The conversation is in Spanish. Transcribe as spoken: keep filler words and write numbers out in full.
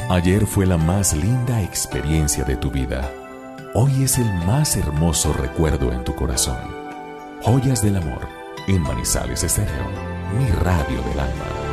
Ayer fue la más linda experiencia de tu vida. Hoy es el más hermoso recuerdo en tu corazón. Joyas del amor, en Manizales Estéreo, mi radio del alma.